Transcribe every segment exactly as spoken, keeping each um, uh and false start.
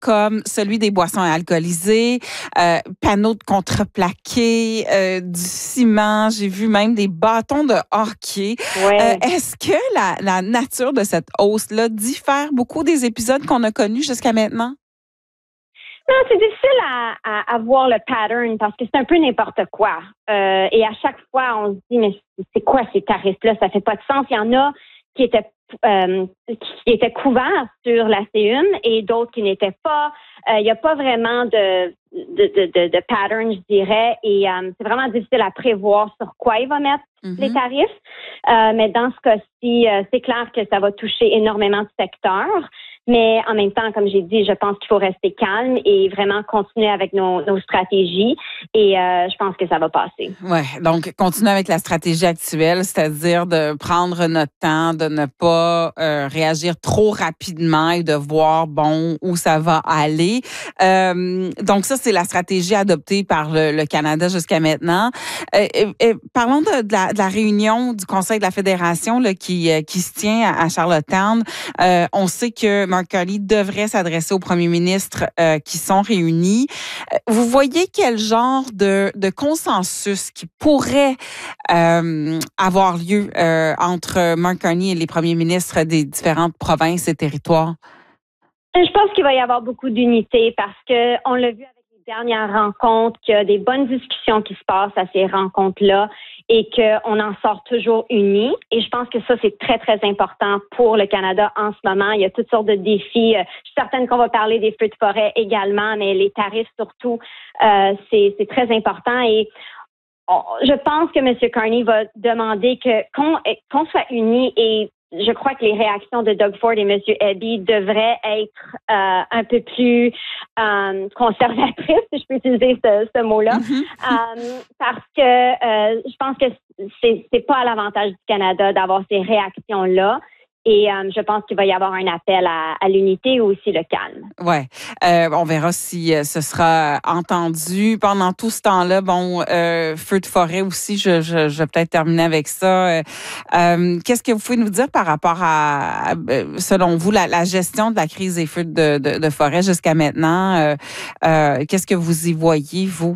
comme celui des boissons alcoolisées, euh, panneaux de contreplaqué, euh, du ciment. J'ai vu même des bâtons de hockey. Ouais. Euh, est-ce que la, la nature de cette hausse-là diffère beaucoup des épisodes qu'on a connus jusqu'à maintenant? Non, c'est difficile à, à, à voir le pattern parce que c'est un peu n'importe quoi. Euh, et à chaque fois, on se dit, mais c'est quoi ces tarifs-là? Ça fait pas de sens. Il y en a qui étaient euh, qui étaient couverts sur la C U M et d'autres qui n'étaient pas. Euh, il n'y a pas vraiment de, de, de, de, de pattern, je dirais. Et euh, c'est vraiment difficile à prévoir sur quoi il va mettre mm-hmm. les tarifs. Euh, mais dans ce cas-ci, euh, c'est clair que ça va toucher énormément de secteurs. Mais en même temps, comme j'ai dit, je pense qu'il faut rester calme et vraiment continuer avec nos, nos stratégies. Et euh, je pense que ça va passer. Ouais, donc continuer avec la stratégie actuelle, c'est-à-dire de prendre notre temps, de ne pas euh, réagir trop rapidement et de voir bon où ça va aller. Euh, donc ça, c'est la stratégie adoptée par le, le Canada jusqu'à maintenant. Euh, euh, euh, parlons de, de, la, de la réunion du Conseil de la Fédération là, qui euh, qui se tient à, à Charlottetown. Euh, on sait que Mark Carney devrait s'adresser aux premiers ministres euh, qui sont réunis. Vous voyez quel genre de, de consensus qui pourrait euh, avoir lieu euh, entre Mark Carney et les premiers ministres des différentes provinces et territoires? Je pense qu'il va y avoir beaucoup d'unité parce que on l'a vu avec les dernières rencontres, qu'il y a des bonnes discussions qui se passent à ces rencontres-là et qu'on en sort toujours unis. Et je pense que ça, c'est très, très important pour le Canada en ce moment. Il y a toutes sortes de défis. Je suis certaine qu'on va parler des feux de forêt également, mais les tarifs surtout, euh, c'est, c'est très important. Et on, je pense que M. Carney va demander que qu'on, qu'on soit unis et je crois que les réactions de Doug Ford et M. Eby devraient être euh, un peu plus euh, conservatrices, si je peux utiliser ce, ce mot-là, mm-hmm. euh, parce que euh, je pense que c'est, c'est pas à l'avantage du Canada d'avoir ces réactions-là. Et euh, je pense qu'il va y avoir un appel à, à l'unité ou aussi le calme. Ouais, euh, on verra si euh, ce sera entendu pendant tout ce temps-là. Bon, euh, feu de forêt aussi. Je, je, je vais peut-être terminer avec ça. Euh, euh, qu'est-ce que vous pouvez nous dire par rapport à, à selon vous, la, la gestion de la crise des feux de, de, de forêt jusqu'à maintenant? Euh, euh, qu'est-ce que vous y voyez, vous?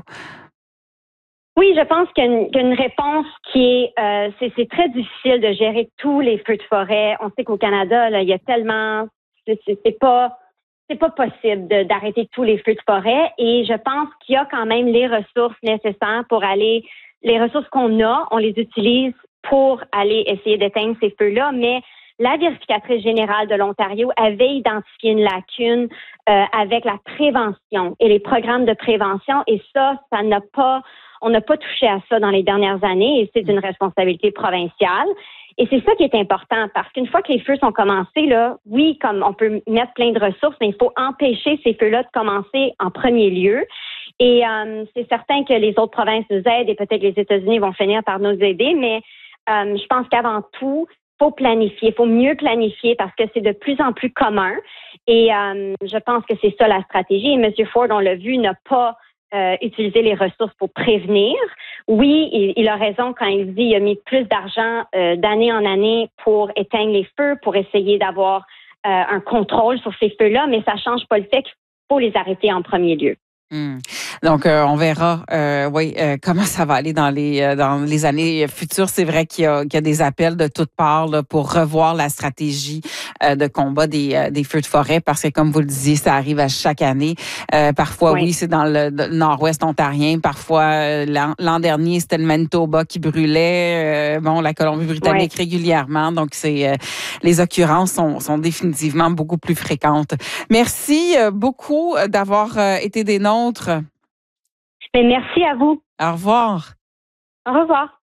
Oui, je pense qu'il y a une, qu'il y a une réponse qui est, euh, c'est, c'est très difficile de gérer tous les feux de forêt. On sait qu'au Canada, là, il y a tellement, c'est, c'est pas, c'est pas possible de, d'arrêter tous les feux de forêt. Et je pense qu'il y a quand même les ressources nécessaires pour aller, les ressources qu'on a, on les utilise pour aller essayer d'éteindre ces feux-là. Mais la vérificatrice générale de l'Ontario avait identifié une lacune euh, avec la prévention et les programmes de prévention. Et ça, ça n'a pas On n'a pas touché à ça dans les dernières années et c'est une responsabilité provinciale. Et c'est ça qui est important parce qu'une fois que les feux sont commencés, là, oui, comme on peut mettre plein de ressources, mais il faut empêcher ces feux-là de commencer en premier lieu. Et euh, c'est certain que les autres provinces nous aident et peut-être les États-Unis vont finir par nous aider, mais euh, je pense qu'avant tout, il faut planifier, il faut mieux planifier parce que c'est de plus en plus commun. Et euh, je pense que c'est ça la stratégie. Et M. Ford, on l'a vu, n'a pas Euh, utiliser les ressources pour prévenir. Oui, il, il a raison quand il dit qu'il a mis plus d'argent euh, d'année en année pour éteindre les feux, pour essayer d'avoir euh, un contrôle sur ces feux-là, mais ça ne change pas le fait qu'il faut les arrêter en premier lieu. Hum. Donc, euh, on verra, euh, oui, euh, comment ça va aller dans les euh, dans les années futures. C'est vrai qu'il y a, qu'il y a des appels de toutes parts là, pour revoir la stratégie euh, de combat des, euh, des feux de forêt parce que, comme vous le disiez, ça arrive à chaque année. Euh, parfois, oui, oui c'est dans le, le nord-ouest ontarien. Parfois, euh, l'an, l'an dernier, c'était le Manitoba qui brûlait. Euh, bon, la Colombie-Britannique oui. régulièrement. Donc, c'est euh, les occurrences sont, sont définitivement beaucoup plus fréquentes. Merci euh, beaucoup d'avoir euh, été des nôtres. Mais merci à vous. Au revoir. Au revoir.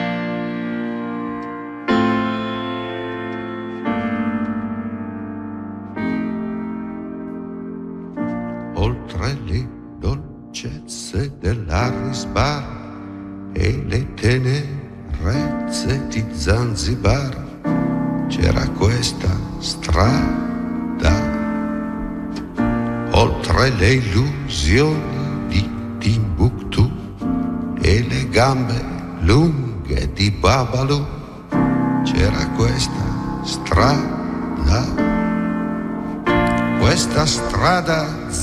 Oltre le dolcezze dell'Arisbar e le tenerezze di Zanzibar c'era questa strada. Oltre le illusioni di Timbuktu e le gambe lunghe di Babalu c'era questa strada. questa strada